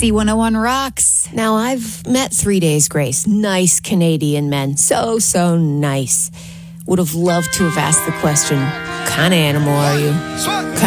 C101 rocks. Now, I've met 3 Days Grace. Nice Canadian men. So nice. Would have loved to have asked the question, what kind of animal are you?